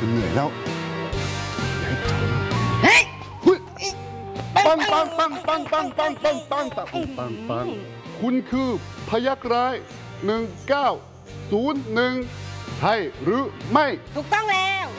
จะเหนื่อยแล้วเฮ้ยปังปังปังปังปังปังปังปังปังปังปังคุณคือพยักร้าย1901ใช่หรือไม่ถูกต้องแล้ว